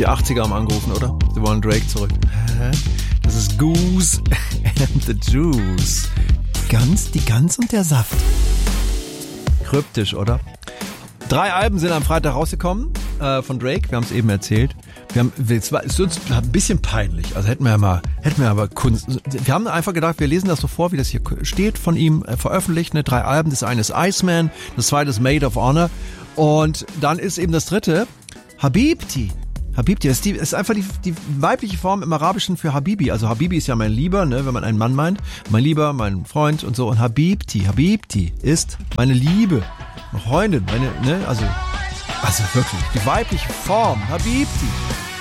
Die 80er haben angerufen, oder? Sie wollen Drake zurück. Hä? Das ist Goose and the Juice. Die Gans und der Saft. Kryptisch, oder? 3 Alben sind am Freitag rausgekommen von Drake. Wir haben es eben erzählt. Es ist uns ein bisschen peinlich. Also hätten wir aber Kunst. Wir haben einfach gedacht, wir lesen das so vor, wie das hier steht von ihm veröffentlicht. 3 Alben. Das eine ist Iceman, das zweite ist Maid of Honor. Und dann ist eben das dritte Habibti. Habibti, das ist einfach die weibliche Form im Arabischen für Habibi. Also Habibi ist ja mein Lieber, ne, wenn man einen Mann meint. Mein Lieber, mein Freund und so. Und Habibti ist meine Liebe, meine Freundin, also wirklich, die weibliche Form, Habibti.